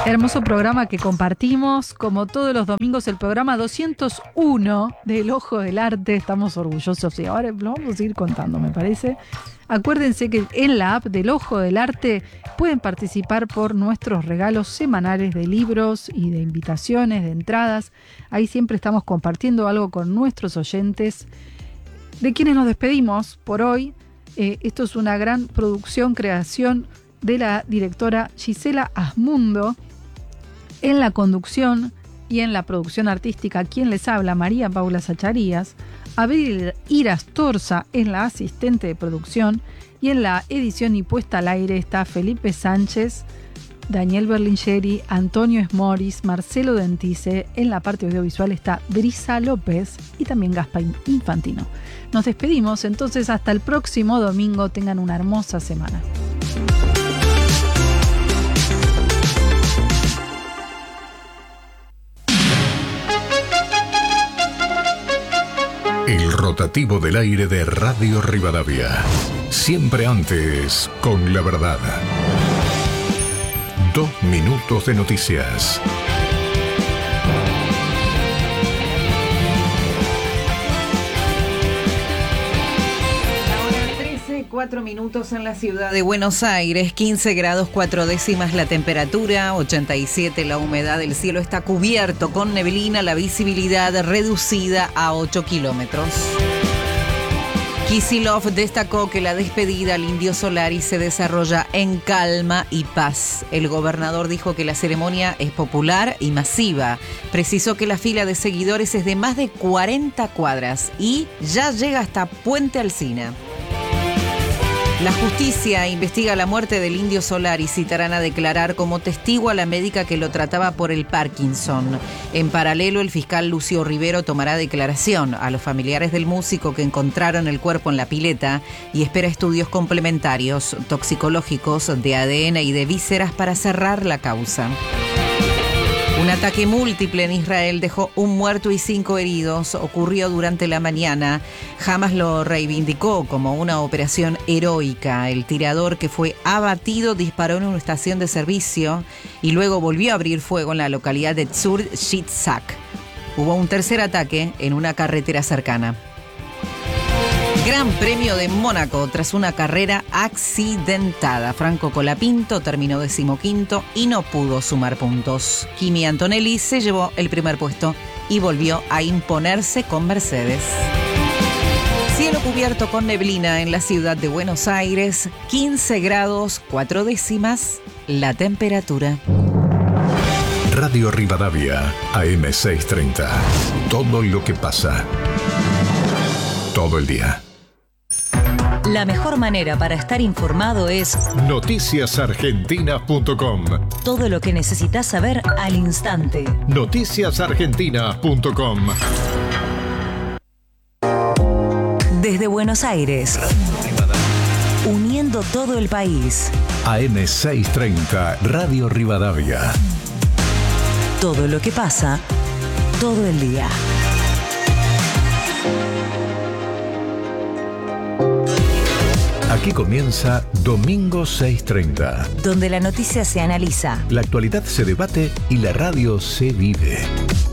Hermoso programa que compartimos, como todos los domingos, el programa 201 del Ojo del Arte. Estamos orgullosos y ahora lo vamos a seguir contando, me parece. Acuérdense que en la app del Ojo del Arte pueden participar por nuestros regalos semanales de libros y de invitaciones, de entradas. Ahí siempre estamos compartiendo algo con nuestros oyentes, de quienes nos despedimos por hoy. Esto es una gran producción, creación de la directora Gisela Asmundo. En la conducción y en la producción artística, quien les habla, María Paula Zacharías. Abril Irastorza es la asistente de producción, y en la edición y puesta al aire está Felipe Sánchez, Daniel Berlingeri, Antonio Esmoris, Marcelo Dentice. En la parte audiovisual está Brisa López y también Gaspar Infantino. Nos despedimos entonces hasta el próximo domingo. Tengan una hermosa semana. El rotativo del aire de Radio Rivadavia. Siempre antes, con la verdad. 2 minutos de noticias. Ahora 13, 4 minutos en la ciudad de Buenos Aires, 15 grados 4 décimas la temperatura, 87 la humedad, el cielo está cubierto con neblina, la visibilidad reducida a 8 kilómetros. Kicillof destacó que la despedida al Indio Solari se desarrolla en calma y paz. El gobernador dijo que la ceremonia es popular y masiva. Precisó que la fila de seguidores es de más de 40 cuadras y ya llega hasta Puente Alsina. La justicia investiga la muerte del Indio Solari. Citarán a declarar como testigo a la médica que lo trataba por el Parkinson. En paralelo, el fiscal Lucio Rivero tomará declaración a los familiares del músico que encontraron el cuerpo en la pileta y espera estudios complementarios toxicológicos de ADN y de vísceras para cerrar la causa. Un ataque múltiple en Israel dejó un muerto y 5 heridos. Ocurrió durante la mañana. Hamas lo reivindicó como una operación heroica. El tirador que fue abatido disparó en una estación de servicio y luego volvió a abrir fuego en la localidad de Tzur Shitzak. Hubo un tercer ataque en una carretera cercana. Gran Premio de Mónaco tras una carrera accidentada. Franco Colapinto terminó 15º y no pudo sumar puntos. Kimi Antonelli se llevó el primer puesto y volvió a imponerse con Mercedes. Cielo cubierto con neblina en la ciudad de Buenos Aires, 15 grados 4 décimas la temperatura. Radio Rivadavia, AM630. Todo lo que pasa. Todo el día. La mejor manera para estar informado es noticiasargentina.com. todo lo que necesitas saber al instante. noticiasargentina.com. Desde Buenos Aires, uniendo todo el país. AM630, Radio Rivadavia. Todo lo que pasa, todo el día. Aquí comienza Domingo 630. Donde la noticia se analiza. La actualidad se debate y la radio se vive.